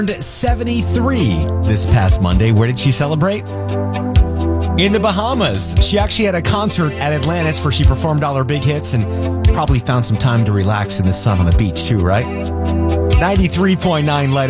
73 this past Monday. Where did she celebrate? In the Bahamas. She actually had a concert at Atlantis where she performed all her big hits and probably found some time to relax in the sun on the beach too, right? 93.9 Light